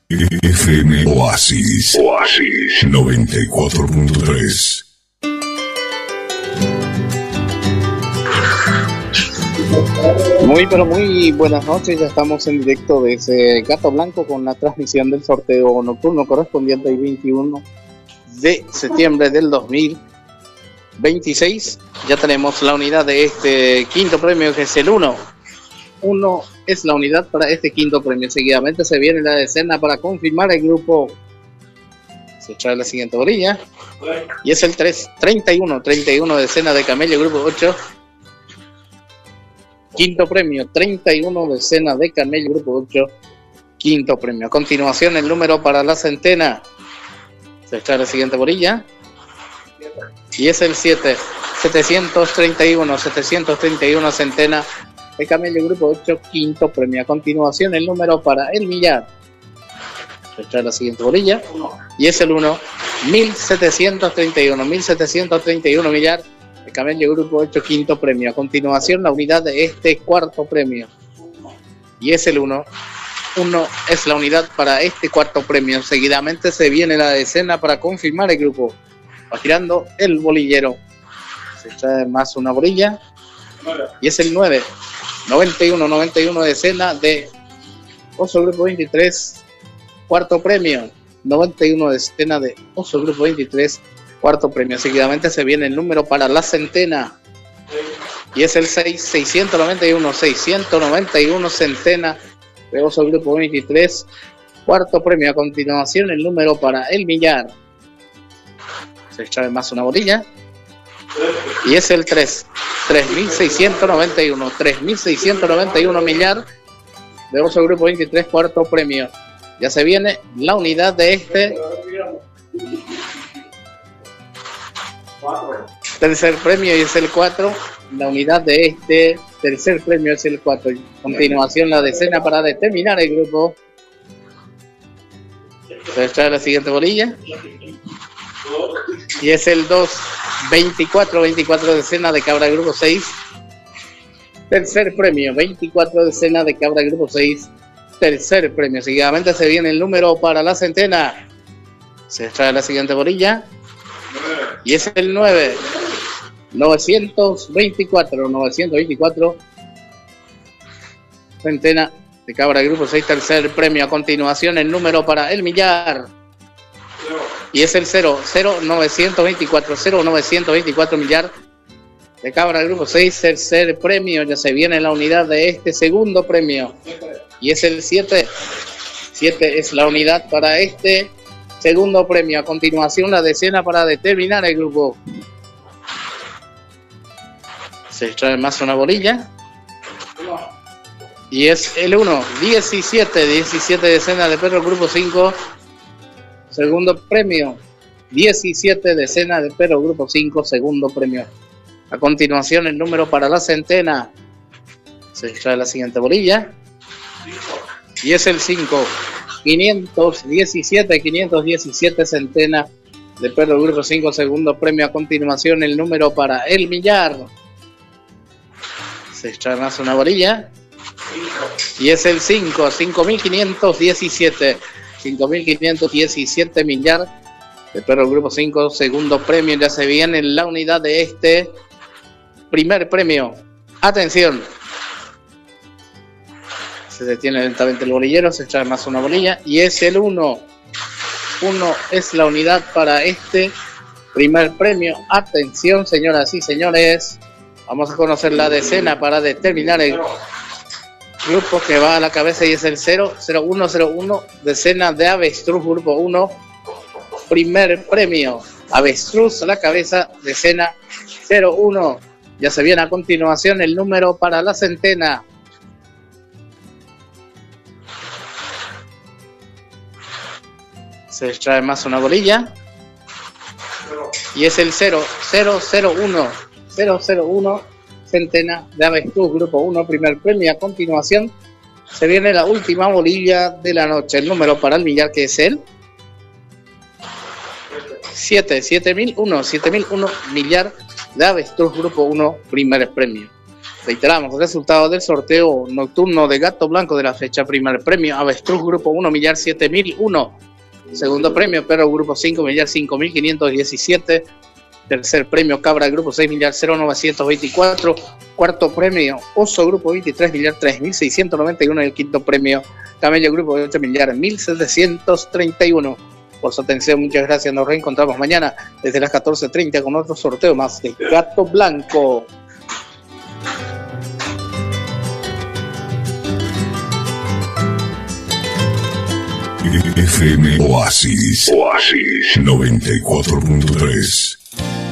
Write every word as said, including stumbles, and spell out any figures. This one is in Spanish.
F M Oasis. Oasis noventa y cuatro punto tres. Muy pero muy buenas noches, ya estamos en directo desde Gato Blanco con la transmisión del sorteo nocturno correspondiente al veintiuno de septiembre del dos mil veintiséis. Ya tenemos la unidad de este quinto premio, que es el uno. uno es la unidad para este quinto premio. Seguidamente se viene la decena para confirmar el grupo. Se trae la siguiente bolilla y es el tres, treinta y uno, treinta y uno decena de camello grupo ocho. Quinto premio, treinta y uno decena de camello grupo ocho. Quinto premio. A continuación el número para la centena. Se trae la siguiente bolilla y es el siete, setecientos treinta y uno, setecientos treinta y uno centena de camello grupo ocho, quinto premio. A continuación el número para el millar. Se trae la siguiente bolilla y es el uno, mil setecientos treinta y uno, mil setecientos treinta y uno millar de camello grupo ocho, quinto premio. A continuación la unidad de este cuarto premio y es el uno. uno es la unidad para este cuarto premio. Seguidamente se viene la decena para confirmar el grupo. Va girando el bolillero. Se trae más una bolilla y es el nueve, noventa y uno, noventa y uno decena de Oso Grupo veintitrés, cuarto premio. noventa y uno decena de Oso Grupo veintitrés, cuarto premio. Seguidamente se viene el número para la centena y es el seis, seiscientos noventa y uno, seiscientos noventa y uno centena de Oso Grupo veintitrés, cuarto premio. A continuación el número para el millar. Se extrae más una bolilla y es el tres, tres mil seiscientos noventa y uno, tres mil seiscientos noventa y uno millar de Oso Grupo veintitrés, cuarto premio. Ya se viene la unidad de este tercer premio y es el cuatro. La unidad de este tercer premio es el cuatro. A continuación la decena para determinar el grupo. Se extrae la siguiente bolilla y es el dos, veinticuatro, veinticuatro decena de cabra grupo seis, tercer premio. Veinticuatro decena de cabra grupo seis, tercer premio. Seguidamente se viene el número para la centena. Se extrae la siguiente bolilla y es el nueve, novecientos veinticuatro, novecientos veinticuatro centena de cabra grupo seis, tercer premio. A continuación el número para el millar y es el cero, cero, novecientos veinticuatro, cero, novecientos veinticuatro millar de cabra grupo seis, tercer premio. Ya se viene la unidad de este segundo premio y es el siete, siete es la unidad para este segundo premio. A continuación la decena para determinar el grupo. Se extrae más una bolilla y es el uno, diecisiete, diecisiete decena de perro grupo cinco, segundo premio. diecisiete decena de perro grupo cinco, segundo premio. A continuación el número para la centena. Se extrae la siguiente bolilla y es el cinco, quinientos diecisiete, quinientos diecisiete centena de perro grupo cinco, segundo premio. A continuación el número para el millar. Se extrae más una bolilla y es el cinco, cinco mil quinientos diecisiete, cinco mil quinientos diecisiete millar de perro grupo cinco, segundo premio. Ya se viene la unidad de este primer premio. Atención, se detiene lentamente el bolillero, se extrae más una bolilla y es el uno. uno es la unidad para este primer premio. Atención, señoras y señores, vamos a conocer la decena para determinar el grupo que va a la cabeza y es el cero, cero uno, cero uno decena de avestruz grupo uno, primer premio. Avestruz a la cabeza, decena cero uno. Ya se viene a continuación el número para la centena. Se extrae más una bolilla y es el cero, cero, cero uno, cero, cero uno centena de avestruz grupo uno, primer premio. A continuación se viene la última bolilla de la noche, el número para el millar, que es el siete, siete mil uno, siete mil uno millar de avestruz grupo uno, primer premio. Reiteramos el resultado del sorteo nocturno de Gato Blanco de la fecha. Primer premio, Avestruz Grupo uno, millar siete mil uno. Segundo premio, Perro Grupo cinco, millar cinco mil quinientos diecisiete. Tercer premio, Cabra Grupo seis, millar cero novecientos veinticuatro. Cuarto premio, Oso Grupo veintitrés, millar tres mil seiscientos noventa y uno. Y el quinto premio, Camello Grupo ocho, millar mil setecientos treinta y uno. Por su atención, muchas gracias. Nos reencontramos mañana desde las catorce treinta con otro sorteo más de Gato Blanco. F M Oasis, Oasis noventa y cuatro punto tres.